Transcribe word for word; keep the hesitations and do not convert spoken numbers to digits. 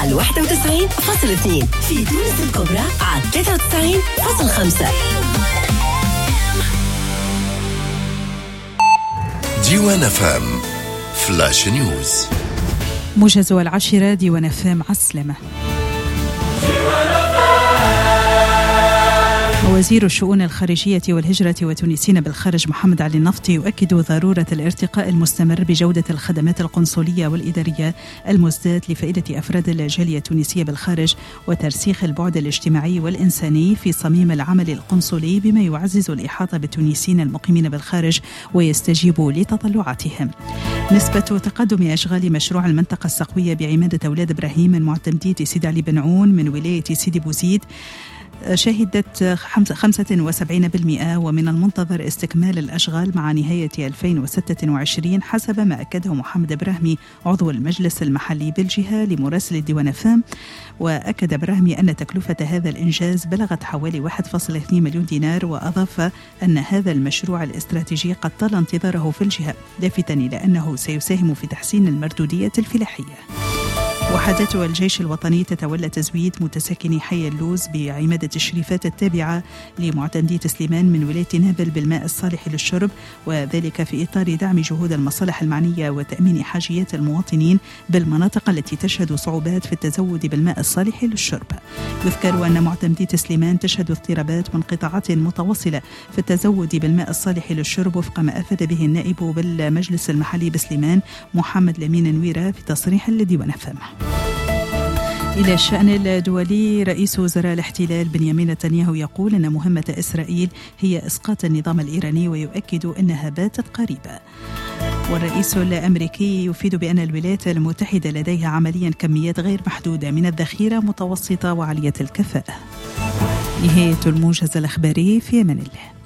على واحد وتسعين فاصلة اثنين، في تونس الكبرى على ثلاثة وتسعين فاصلة خمسة. ديوان اف ام فلاش نيوز. موجز العاشرة ديوان اف ام عسلمة. وزير الشؤون الخارجية والهجرة وتونسيين بالخارج محمد علي النفطي يؤكد ضرورة الارتقاء المستمر بجودة الخدمات القنصلية والإدارية المزداد لفائدة أفراد الجالية التونسية بالخارج، وترسيخ البعد الاجتماعي والإنساني في صميم العمل القنصلي بما يعزز الإحاطة بالتونسيين المقيمين بالخارج ويستجيب لتطلعاتهم. نسبة تقدم أشغال مشروع المنطقة السقوية بعمادة أولاد إبراهيم من معتمدية سيدي علي بن عون من ولاية سيدي بوزيد شهدت خمسة وسبعين بالمئة، ومن المنتظر استكمال الأشغال مع نهاية ألفين وستة وعشرين حسب ما أكده محمد إبراهيمي عضو المجلس المحلي بالجهة لمراسل الديوان فام. وأكد إبراهيمي أن تكلفة هذا الإنجاز بلغت حوالي واحد فاصلة اثنين مليون دينار، وأضاف أن هذا المشروع الاستراتيجي قد طال انتظاره في الجهة، لافتا إلى أنه سيساهم في تحسين المردودية الفلاحية. وحدات الجيش الوطني تتولى تزويد متساكني حي اللوز بعمادة الشريفات التابعة لمعتمدية سليمان من ولاية نابل بالماء الصالح للشرب، وذلك في إطار دعم جهود المصالح المعنية وتأمين حاجيات المواطنين بالمناطق التي تشهد صعوبات في التزود بالماء الصالح للشرب. يذكر أن معتمدية سليمان تشهد اضطرابات وانقطاعات متواصلة في التزود بالماء الصالح للشرب وفق ما أفاد به النائب بالمجلس المحلي بسليمان محمد لمين نويرة في تصريح لديوان فم. إلى الشأن الدولي، رئيس وزراء الاحتلال بنيامين نتنياهو يقول أن مهمة إسرائيل هي إسقاط النظام الإيراني، ويؤكد أنها باتت قريبة. والرئيس الأمريكي يفيد بأن الولايات المتحدة لديها عمليا كميات غير محدودة من الذخيرة متوسطة وعالية الكفاءة. نهاية الموجز الأخباري، في أمان الله.